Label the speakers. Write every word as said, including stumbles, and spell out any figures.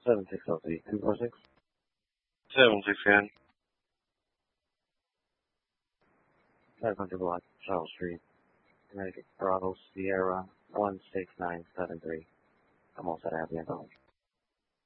Speaker 1: seven six zero three two four six.
Speaker 2: seven six again.
Speaker 1: five hundred block, Charles Street, Connecticut, Bravo, Sierra, one six nine seven three. I'm all set. I have the info.